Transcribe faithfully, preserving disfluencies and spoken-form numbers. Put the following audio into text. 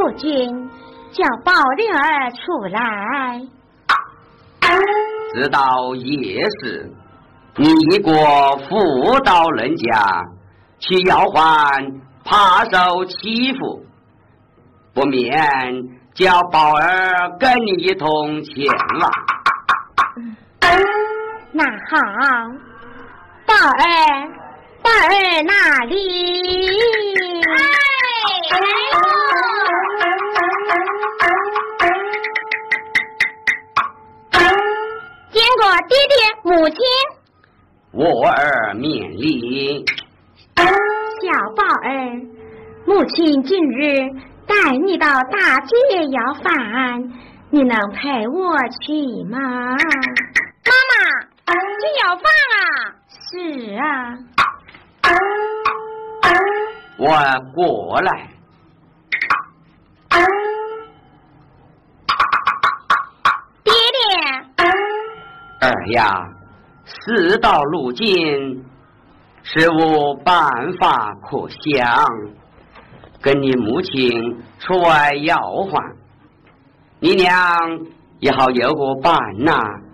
夫君叫宝灵儿出来。 直到夜时，你一过妇道人家，去要唤怕受欺负，不免叫宝儿跟你一同前往。 那好，宝儿，宝儿哪里？哎，见过爹爹母亲。 我儿免礼。 小宝儿，母亲今日带你到大街要饭，你能陪我去吗？妈妈，去要饭啊？是啊。 我过来。 爹爹。 儿呀，事到如今，实无办法可想，跟你母亲出外要饭，你娘也好有个伴呐、啊。